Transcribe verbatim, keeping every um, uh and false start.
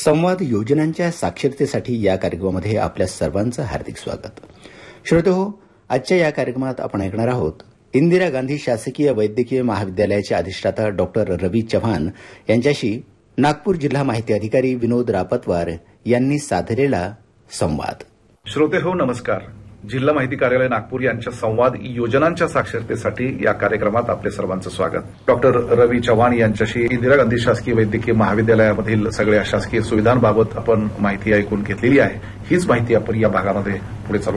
संवाद योजनांच्या साक्षरतेसाठी या कार्यक्रमामध्ये आपल्या सर्वांचं हार्दिक स्वागत. श्रोतेहो, आजच्या या कार्यक्रमात आपण ऐकणार आहोत इंदिरा गांधी शासकीय वैद्यकीय महाविद्यालयाचे अधिष्ठाता डॉक्टर रवी चव्हाण यांच्याशी नागपूर जिल्हा माहिती अधिकारी विनोद रापतवार यांनी साधलेला संवाद. श्रोते हो, नमस्कार. जिल्हा माहिती कार्यालय नागपूर यांच्या संवाद योजनांच्या साक्षरतेसाठी या कार्यक्रमात आपले सर्वांचं स्वागत. डॉक्टर रवी चव्हाण यांच्याशी इंदिरा गांधी शासकीय वैद्यकीय महाविद्यालयामधील सगळ्या शासकीय सुविधांबाबत आपण माहिती ऐकून घेतलेली आहे. हीच माहिती आपण या भागामध्ये पुढे चालू